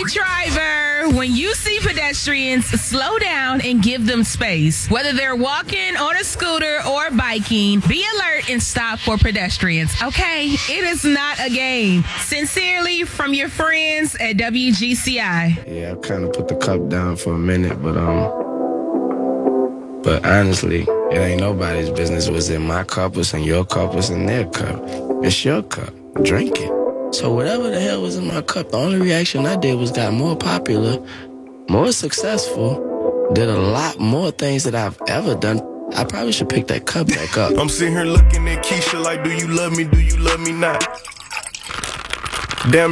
driver, when you see pedestrians, slow down and give them space. Whether they're walking, on a scooter, or biking, be alert and stop for pedestrians, okay? It is not a game. Sincerely, from your friends at WGCI. Yeah, I kind of put the cup down for a minute, but honestly, it ain't nobody's business what's in my cup, what's in your cup, what's in their cup. It's your cup. Drink it. So whatever the hell was in my cup, the only reaction I did was got more popular, more successful, did a lot more things that I've ever done. I probably should pick that cup back up. I'm sitting here looking at Keisha like, do you love me? Do you love me not? Damn.